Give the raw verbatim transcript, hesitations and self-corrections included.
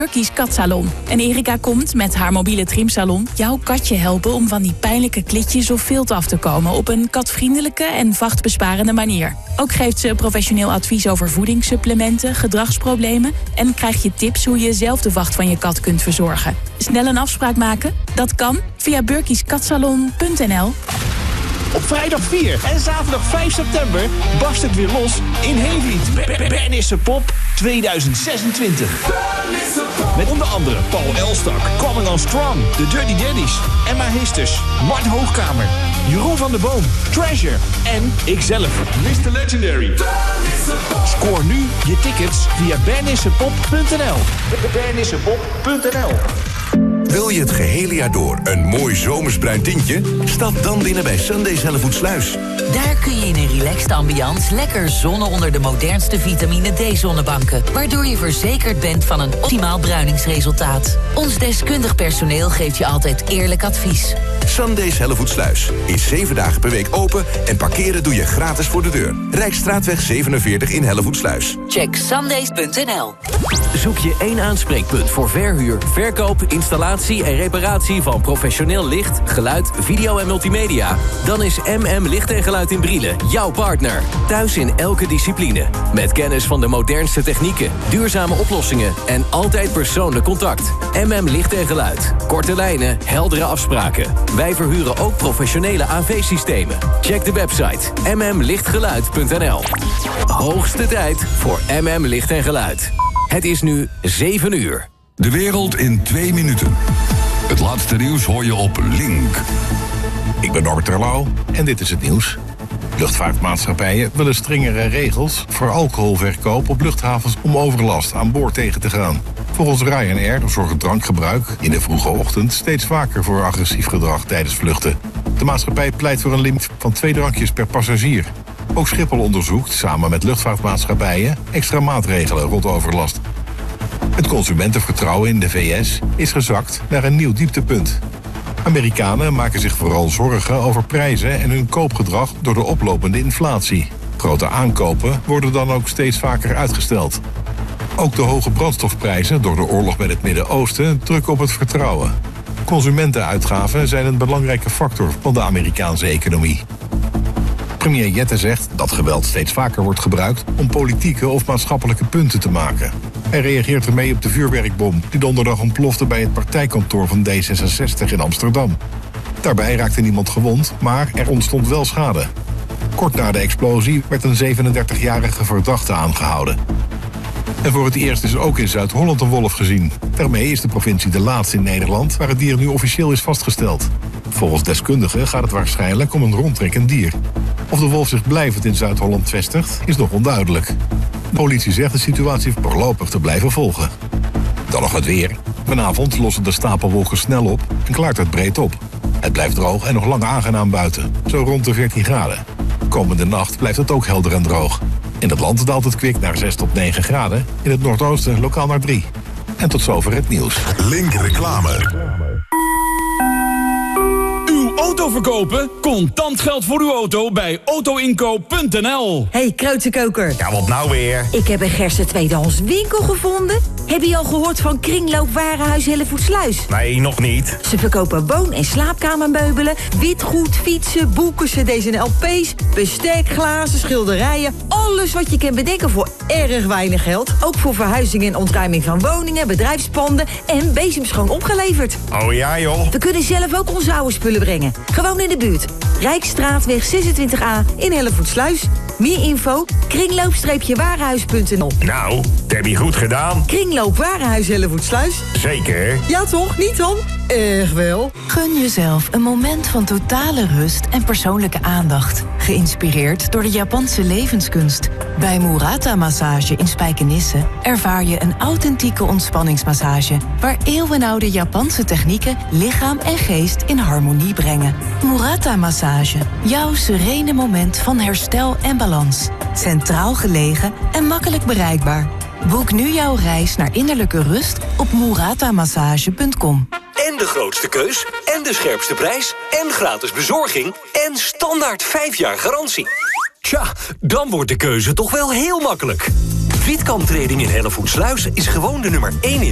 Burkies Katsalon. En Erika komt met haar mobiele trimsalon jouw katje helpen om van die pijnlijke klitjes of vilt af te komen op een katvriendelijke en vachtbesparende manier. Ook geeft ze professioneel advies over voedingssupplementen, gedragsproblemen en krijg je tips hoe je zelf de vacht van je kat kunt verzorgen. Snel een afspraak maken? Dat kan via burkies katsalon punt n l. Op vrijdag vier en zaterdag vijf september barst het weer los in Heenvliet. Bernisse Pop tweeduizend zesentwintig. Met onder andere Paul Elstak, Coming on Strong, The Dirty Daddies, Emma Histers, Mart Hoogkamer, Jeroen van der Boom, Treasure en ikzelf, mister Legendary. Scoor nu je tickets via bernissepop punt n l. bernissepop punt n l. Wil je het gehele jaar door een mooi zomers bruin tintje? Stap dan binnen bij Sundays Hellevoetsluis. Daar kun je in een relaxed ambiance lekker zonnen onder de modernste vitamine D-zonnebanken. Waardoor je verzekerd bent van een optimaal bruiningsresultaat. Ons deskundig personeel geeft je altijd eerlijk advies. Sundays Hellevoetsluis is zeven dagen per week open en parkeren doe je gratis voor de deur. Rijksstraatweg zevenenveertig in Hellevoetsluis. Check sundays punt n l. Zoek je één aanspreekpunt voor verhuur, verkoop, installatie en reparatie van professioneel licht, geluid, video en multimedia? Dan is M M Licht en Geluid in Brielen jouw partner. Thuis in elke discipline. Met kennis van de modernste technieken, duurzame oplossingen en altijd persoonlijk contact. M M Licht en Geluid. Korte lijnen, heldere afspraken. Wij verhuren ook professionele A V-systemen. Check de website m m lichtgeluid punt n l. Hoogste tijd voor M M Licht en Geluid. Het is nu zeven uur. De wereld in twee minuten. Het laatste nieuws hoor je op Link. Ik ben Norbert Terlouw en dit is het nieuws. Luchtvaartmaatschappijen willen strengere regels voor alcoholverkoop op luchthavens om overlast aan boord tegen te gaan. Volgens Ryanair zorgt drankgebruik in de vroege ochtend steeds vaker voor agressief gedrag tijdens vluchten. De maatschappij pleit voor een limiet van twee drankjes per passagier. Ook Schiphol onderzoekt, samen met luchtvaartmaatschappijen, extra maatregelen rond overlast. Het consumentenvertrouwen in de V S is gezakt naar een nieuw dieptepunt. Amerikanen maken zich vooral zorgen over prijzen en hun koopgedrag door de oplopende inflatie. Grote aankopen worden dan ook steeds vaker uitgesteld. Ook de hoge brandstofprijzen door de oorlog met het Midden-Oosten drukken op het vertrouwen. Consumentenuitgaven zijn een belangrijke factor van de Amerikaanse economie. Premier Jette zegt dat geweld steeds vaker wordt gebruikt om politieke of maatschappelijke punten te maken. Hij reageert ermee op de vuurwerkbom die donderdag ontplofte bij het partijkantoor van D zesenzestig in Amsterdam. Daarbij raakte niemand gewond, maar er ontstond wel schade. Kort na de explosie werd een zevenendertigjarige verdachte aangehouden. En voor het eerst is er ook in Zuid-Holland een wolf gezien. Daarmee is de provincie de laatste in Nederland waar het dier nu officieel is vastgesteld. Volgens deskundigen gaat het waarschijnlijk om een rondtrekkend dier. Of de wolf zich blijvend in Zuid-Holland vestigt, is nog onduidelijk. De politie zegt de situatie voorlopig te blijven volgen. Dan nog het weer. Vanavond lossen de stapelwolken snel op en klaart het breed op. Het blijft droog en nog lang aangenaam buiten, zo rond de veertien graden. Komende nacht blijft het ook helder en droog. In het land daalt het kwik naar zes tot negen graden. In het noordoosten lokaal naar drie. En tot zover het nieuws. Link reclame. Uw auto verkopen? Contant geld voor uw auto bij auto inkoop punt n l. Hey, Kruidsenkoker. Ja, wat nou weer? Ik heb een Gerse tweedehands winkel gevonden. Heb je al gehoord van Kringloop Warenhuis Hellevoetsluis? Nee, nog niet. Ze verkopen woon- en slaapkamermeubelen, witgoed, fietsen, boeken, cd's en L P's, bestek, glazen, schilderijen. Alles wat je kan bedenken voor erg weinig geld. Ook voor verhuizing en ontruiming van woningen, bedrijfspanden en bezemschoon opgeleverd. Oh ja, joh. We kunnen zelf ook onze oude spullen brengen. Gewoon in de buurt. Rijksstraatweg zesentwintig A in Hellevoetsluis. Meer info, kringloop-warenhuis punt n l. Nou, dat heb je goed gedaan. Kringloop Warenhuis Hellevoetsluis. Zeker. Ja toch, niet dan? Echt wel. Gun jezelf een moment van totale rust en persoonlijke aandacht. Geïnspireerd door de Japanse levenskunst. Bij Murata Massage in Spijkenisse ervaar je een authentieke ontspanningsmassage, waar eeuwenoude Japanse technieken lichaam en geest in harmonie brengen. Murata Massage, jouw serene moment van herstel en balans. Centraal gelegen en makkelijk bereikbaar. Boek nu jouw reis naar innerlijke rust op muratamassage punt com. En de grootste keus, en de scherpste prijs, en gratis bezorging, en standaard vijf jaar garantie. Tja, dan wordt de keuze toch wel heel makkelijk. Vitkamp Trading in Hellevoetsluis is gewoon de nummer één in